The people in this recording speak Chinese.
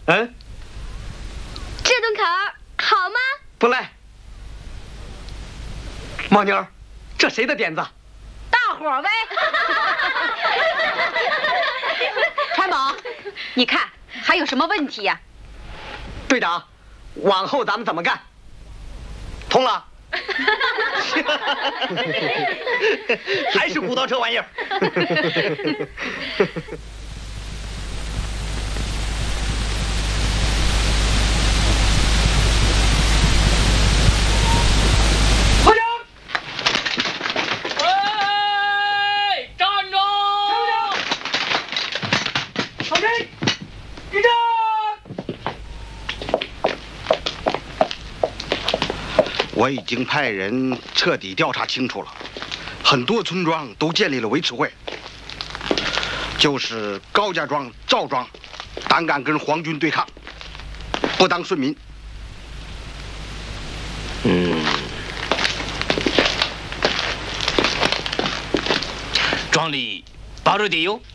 嗯， 这顿烤好吗？ 不赖。毛妞，这谁的点子？ 大伙儿呗。川宝，你看还有什么问题呀？ 队长，往后咱们怎么干？通了。 还是骨头这玩意儿。 我已经派人彻底调查清楚了，很多村庄都建立了维持会，就是高家庄、赵庄，胆敢跟皇军对抗，不当顺民。 庄里包着的哟。